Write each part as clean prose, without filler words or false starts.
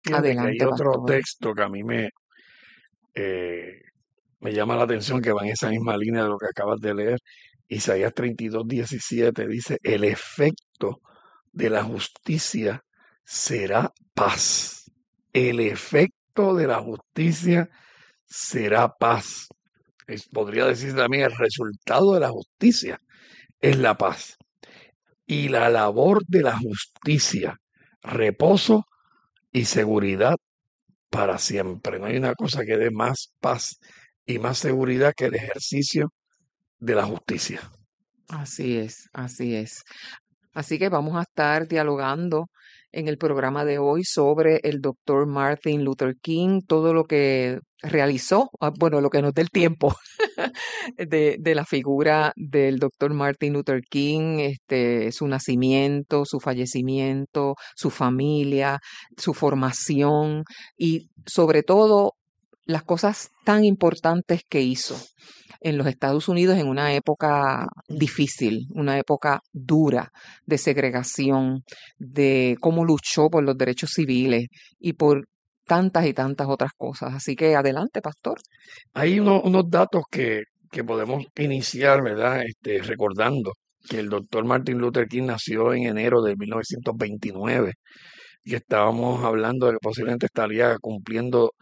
Fíjate que hay Adelante, otro pastor. texto que a mí eh, me llama la atención, que va en esa misma línea de lo que acabas de leer. Isaías 32:17 dice, el efecto de la justicia será paz. El efecto de la justicia será paz. Podría decir también el resultado de la justicia es la paz. Y la labor de la justicia, reposo y seguridad para siempre. No hay una cosa que dé más paz y más seguridad que el ejercicio de la justicia. Así es, así es. Así que vamos a estar dialogando en el programa de hoy sobre el doctor Martin Luther King, todo lo que realizó, bueno, lo que nos dé el tiempo de la figura del doctor Martin Luther King, su nacimiento, su fallecimiento, su familia, su formación y sobre todo las cosas tan importantes que hizo en los Estados Unidos en una época difícil, una época dura de segregación, de cómo luchó por los derechos civiles y por tantas y tantas otras cosas. Así que adelante, pastor. Hay unos datos que podemos iniciar, ¿verdad? Recordando que el doctor Martin Luther King nació en enero de 1929 y estábamos hablando de que posiblemente estaría cumpliendo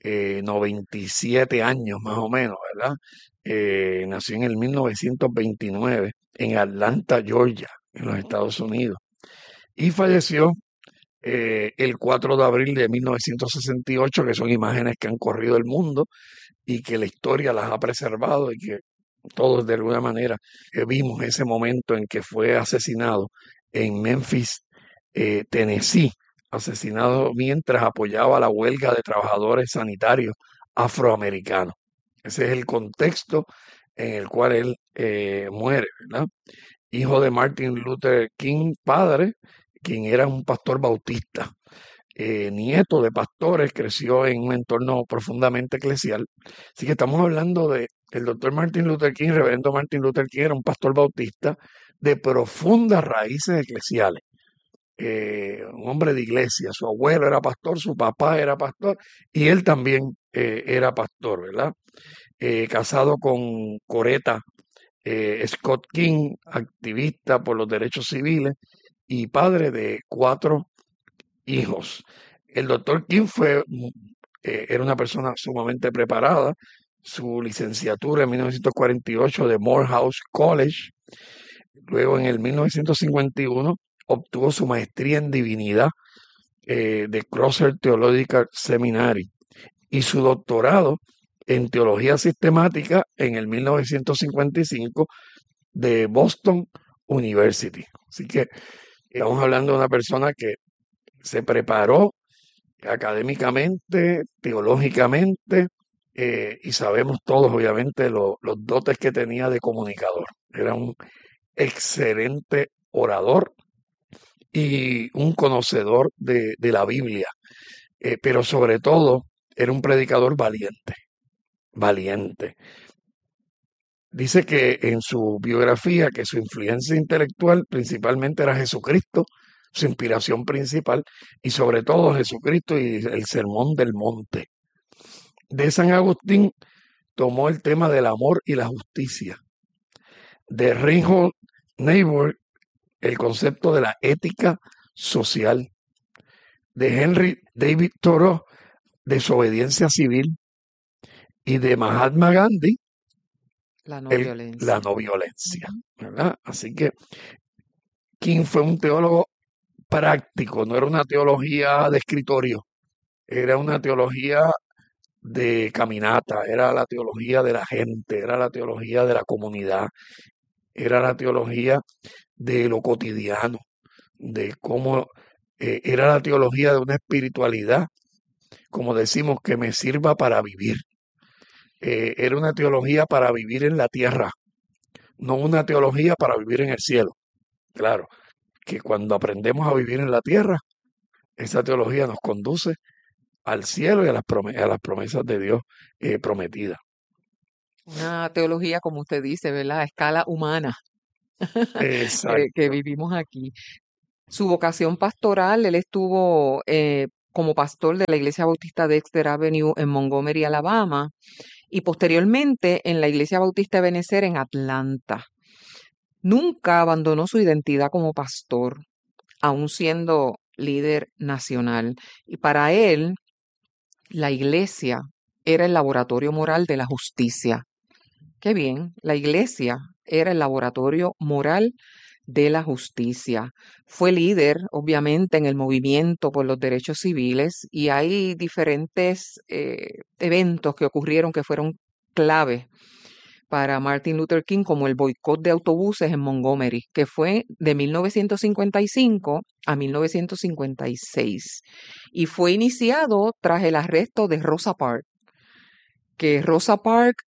97 años más o menos, ¿verdad? Nació en el 1929 en Atlanta, Georgia, en los Estados Unidos, y falleció el 4 de abril de 1968, que son imágenes que han corrido el mundo y que la historia las ha preservado y que todos de alguna manera vimos ese momento en que fue asesinado en Memphis, Tennessee, asesinado mientras apoyaba la huelga de trabajadores sanitarios afroamericanos. Ese es el contexto en el cual él muere, ¿verdad? Hijo de Martin Luther King, padre, quien era un pastor bautista, nieto de pastores, creció en un entorno profundamente eclesial. Así que estamos hablando de el doctor Martin Luther King, reverendo Martin Luther King, era un pastor bautista de profundas raíces eclesiales, un hombre de iglesia. Su abuelo era pastor, su papá era pastor y él también era pastor, ¿verdad? Casado con Coretta Scott King, activista por los derechos civiles y padre de 4 hijos. El doctor King era una persona sumamente preparada. Su licenciatura en 1948 de Morehouse College. Luego en el 1951 obtuvo su maestría en divinidad de Crosser Theological Seminary y su doctorado en teología sistemática en el 1955 de Boston University. Así que estamos hablando de una persona que se preparó académicamente, teológicamente, y sabemos todos, obviamente, los dotes que tenía de comunicador. Era un excelente orador y un conocedor de la Biblia, pero sobre todo era un predicador valiente, valiente. Dice que en su biografía que su influencia intelectual principalmente era Jesucristo, su inspiración principal, y sobre todo Jesucristo y el Sermón del Monte. De San Agustín tomó el tema del amor y la justicia. De Reinhold Niebuhr, el concepto de la ética social. De Henry David Thoreau, desobediencia civil. Y de Mahatma Gandhi, La no la violencia. no violencia. Ujú. ¿Verdad? Así que King fue un teólogo práctico, no era una teología de escritorio, era una teología de caminata, era la teología de la gente, era la teología de la comunidad, era la teología de lo cotidiano, de cómo era la teología de una espiritualidad, como decimos, que me sirva para vivir. Era una teología para vivir en la tierra, no una teología para vivir en el cielo. Claro, que cuando aprendemos a vivir en la tierra, esa teología nos conduce al cielo y a a las promesas de Dios prometidas. Una teología, como usted dice, ¿verdad? A escala humana que Exacto. vivimos aquí. Su vocación pastoral, él estuvo como pastor de la Iglesia Bautista Dexter Avenue en Montgomery, Alabama, y posteriormente en la Iglesia Bautista Ebenezer en Atlanta. Nunca abandonó su identidad como pastor, aún siendo líder nacional. Y para él, la iglesia era el laboratorio moral de la justicia. Qué bien, la iglesia era el laboratorio moral de la justicia. Fue líder, obviamente, en el movimiento por los derechos civiles y hay diferentes eventos que ocurrieron que fueron clave para Martin Luther King, como el boicot de autobuses en Montgomery, que fue de 1955 a 1956 y fue iniciado tras el arresto de Rosa Parks, que Rosa Parks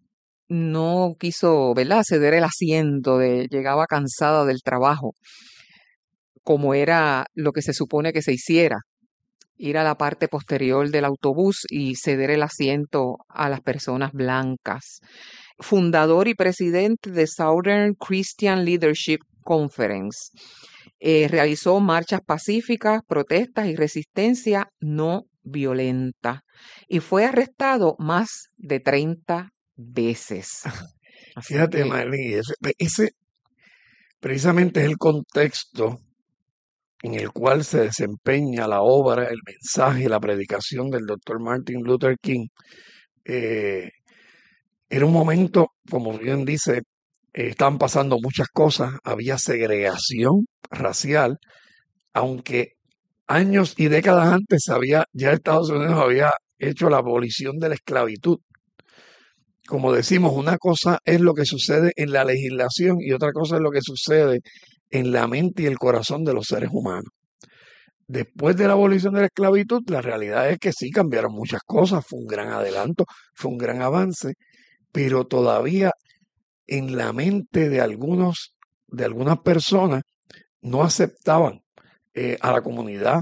no quiso, ¿verdad?, ceder el asiento, llegaba cansada del trabajo, como era lo que se supone que se hiciera, ir a la parte posterior del autobús y ceder el asiento a las personas blancas. Fundador y presidente de Southern Christian Leadership Conference. Realizó marchas pacíficas, protestas y resistencia no violenta y fue arrestado más de 30 veces. Así Fíjate, que, Marlene, ese precisamente es el contexto en el cual se desempeña la obra, el mensaje, la predicación del doctor Martin Luther King. Eh, Era un momento, como bien dice, estaban pasando muchas cosas, había segregación racial, aunque años y décadas antes ya Estados Unidos había hecho la abolición de la esclavitud. Como decimos, una cosa es lo que sucede en la legislación y otra cosa es lo que sucede en la mente y el corazón de los seres humanos. Después de la abolición de la esclavitud, la realidad es que sí cambiaron muchas cosas, fue un gran adelanto, fue un gran avance, pero todavía en la mente de algunas personas, no aceptaban a la comunidad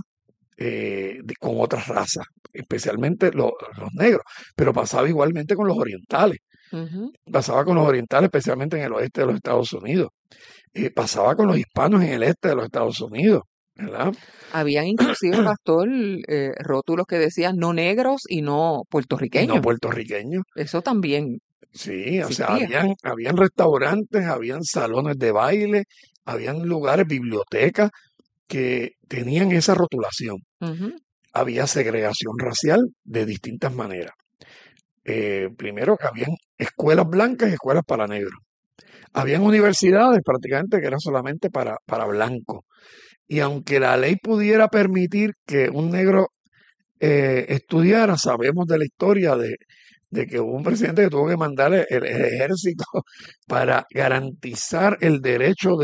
con otras razas, especialmente los negros, pero pasaba igualmente con los orientales, ujú. pasaba con los orientales, especialmente en el oeste de los Estados Unidos, pasaba con los hispanos en el este de los Estados Unidos, ¿verdad? Habían inclusive, pastor, rótulos que decían no negros y no Y no puertorriqueños. puertorriqueños. Eso también Sí, o sea, existía. habían restaurantes, habían salones de baile, habían lugares, bibliotecas que tenían esa rotulación. Ujú. Había segregación racial de distintas maneras. Primero que habían escuelas blancas y escuelas para negros. Habían universidades prácticamente que eran solamente para blancos. Y aunque la ley pudiera permitir que un negro estudiara, sabemos de la historia de que hubo un presidente que tuvo que mandar el ejército para garantizar el derecho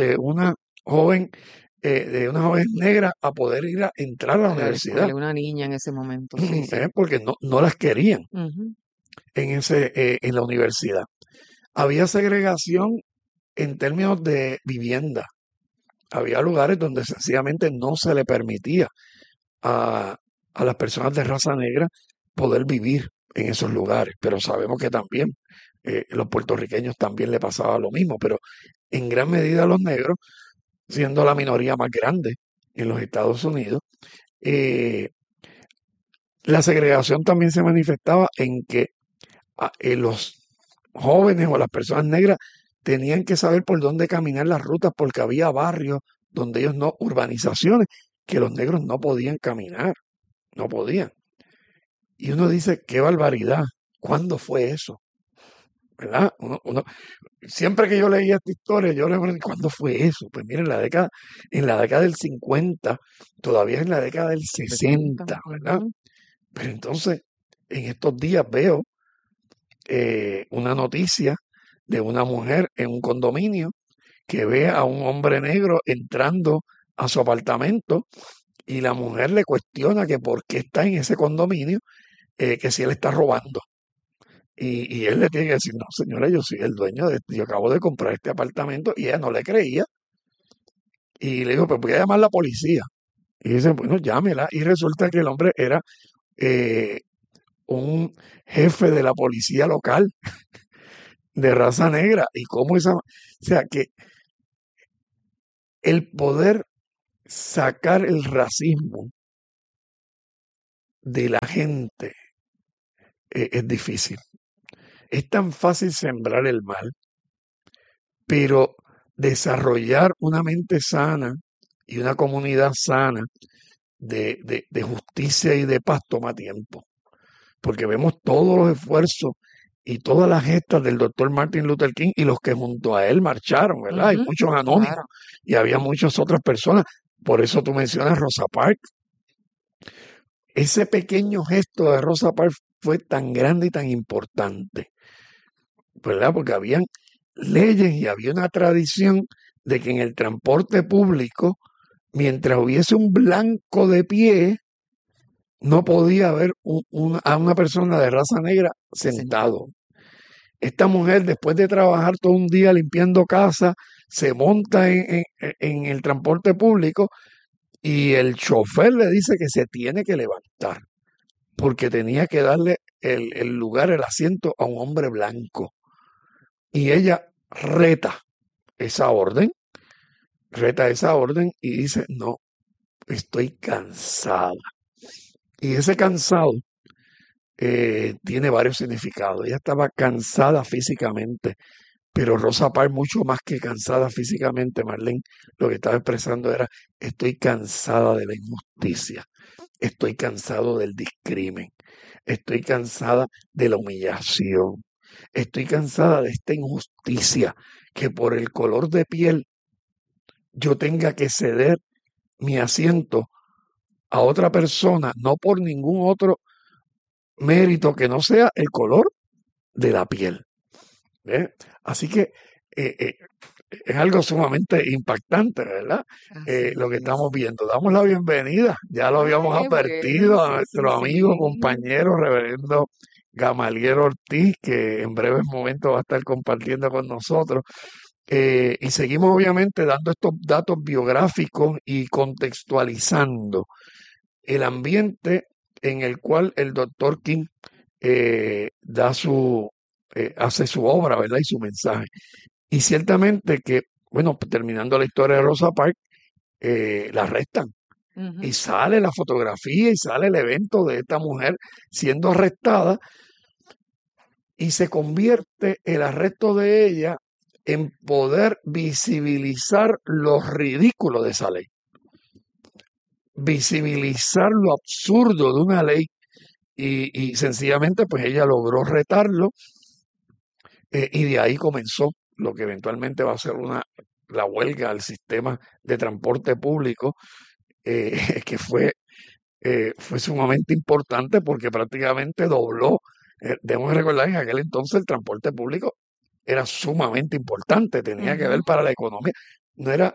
de una joven negra a poder entrar a la A la universidad, escuela, una niña en ese momento, sí, sí. porque no las querían Ujú. en la universidad. Había segregación en términos de vivienda. Había lugares donde sencillamente no se le permitía a, a las personas de raza negra poder vivir en esos lugares, pero sabemos que también los puertorriqueños también le pasaba lo mismo, pero en gran medida los negros, siendo la minoría más grande en los Estados Unidos, eh, la segregación también se manifestaba en que los jóvenes o las personas negras tenían que saber por dónde caminar las rutas porque había barrios donde ellos no, urbanizaciones, que los negros no podían caminar, no podían. Y uno dice, qué barbaridad, ¿cuándo fue eso? ¿Verdad? Siempre que yo leía esta historia, yo le pregunto, ¿cuándo fue eso? Pues miren, en la década del 50, todavía en la década del 60. 60, ¿verdad? Ujú. Pero entonces, en estos días veo una noticia de una mujer en un condominio que ve a un hombre negro entrando a su apartamento y la mujer le cuestiona que por qué está en ese condominio, que si él está robando. Y él le tiene que decir, no señora, yo soy el dueño yo acabo de comprar este apartamento y ella no le creía. Y le dijo, pues voy a llamar a la policía. Y dice, bueno, llámela. Y resulta que el hombre era eh, un jefe de la policía local de raza negra. Y cómo o sea, que el poder sacar el racismo de la gente es difícil. Es tan fácil sembrar el mal, pero desarrollar una mente sana y una comunidad sana de justicia y de paz toma tiempo, porque vemos todos los esfuerzos y todas las gestas del doctor Martin Luther King y los que junto a él marcharon, ¿verdad? Hay Ujú, muchos anónimos claro. y había muchas otras personas. Por eso tú mencionas Rosa Parks. Ese pequeño gesto de Rosa Parks fue tan grande y tan importante, ¿verdad? Porque habían leyes y había una tradición de que en el transporte público, mientras hubiese un blanco de pie, no podía haber a una persona de raza negra Sentado. sentado. Esta mujer, después de trabajar todo un día limpiando casa, se monta en el transporte público y el chofer le dice que se tiene que levantar porque tenía que darle el lugar, el asiento a un hombre blanco. Y ella reta esa orden, reta esa orden y dice, no, estoy cansada. Y ese cansado tiene varios significados. Ella estaba cansada físicamente, pero Rosa Parks mucho más que cansada físicamente, Marlene, lo que estaba expresando era, estoy cansada de la injusticia, estoy cansado del discrimen, estoy cansada de la humillación, estoy cansada de esta injusticia, que por el color de piel yo tenga que ceder mi asiento a otra persona, no por ningún otro mérito que no sea el color de la piel. ¿Eh? Así que eh, eh, es algo sumamente impactante, ¿verdad? Así Lo que estamos es. viendo. Damos la bienvenida, ya lo Ay, habíamos qué bueno, advertido a sí, sí, nuestro amigo, sí. compañero, reverendo Gamaliel Ortiz, que en breves momentos va a estar compartiendo con nosotros. Y seguimos obviamente dando estos datos biográficos y contextualizando el ambiente en el cual el doctor King hace su obra, ¿verdad? Y su mensaje. Y ciertamente que, bueno, terminando la historia de Rosa Parks, la arrestan. Y Ujú. sale la fotografía y sale el evento de esta mujer siendo arrestada y se convierte el arresto de ella en poder visibilizar lo ridículo de esa ley, visibilizar lo absurdo de una ley y sencillamente pues ella logró retarlo y de ahí comenzó lo que eventualmente va a ser la huelga al sistema de transporte público, que fue sumamente importante porque prácticamente dobló. Debemos recordar que en aquel entonces el transporte público era sumamente importante, tenía que ver Ujú, para la economía. No era,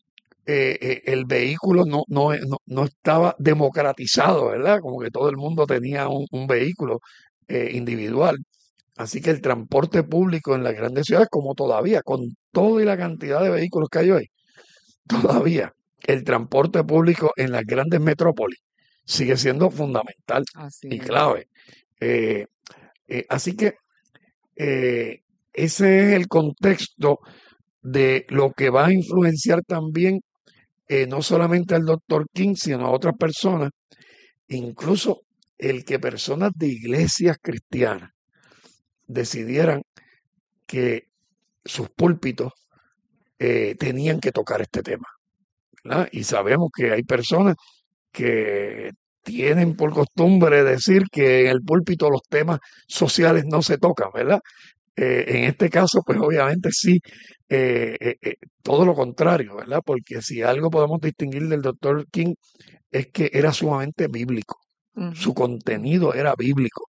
el vehículo no estaba democratizado, ¿verdad? Como que todo el mundo tenía un vehículo individual. Así que el transporte público en las grandes ciudades, como todavía, con toda y la cantidad de vehículos que hay hoy, todavía el transporte público en las grandes metrópolis sigue siendo fundamental así y es. clave. Eh, así que eh, ese es el contexto de lo que va a influenciar también no solamente al doctor King, sino a otras personas, incluso el que personas de iglesias cristianas decidieran que sus púlpitos tenían que tocar este tema, ¿verdad? Y sabemos que hay personas que tienen por costumbre decir que en el púlpito los temas sociales no se tocan, ¿verdad? En este caso, pues obviamente sí, todo lo contrario, ¿verdad? Porque si algo podemos distinguir del doctor King es que era sumamente bíblico, Ujú, su ujú. contenido era bíblico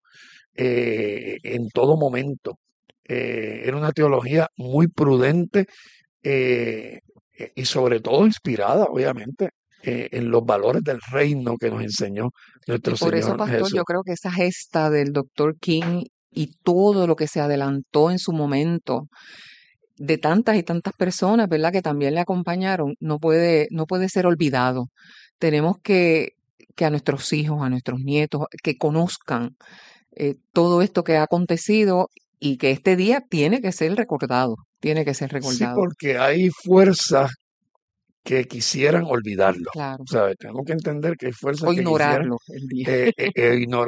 en todo momento. Era una teología muy prudente eh, y sobre todo inspirada, obviamente, en los valores del reino que nos enseñó Y nuestro por eso, Señor pastor, Jesús. yo creo que esa gesta del doctor King y todo lo que se adelantó en su momento de tantas y tantas personas, ¿verdad? Que también le acompañaron, no puede ser olvidado. Tenemos que a nuestros hijos, a nuestros nietos, que conozcan todo esto que ha acontecido y que este día tiene que ser recordado, tiene que ser Sí, recordado. porque hay fuerzas que quisieran olvidarlo. claro. ¿Sabes? Tenemos que entender que hay fuerzas O que quisieran ignorarlo el día. ignorar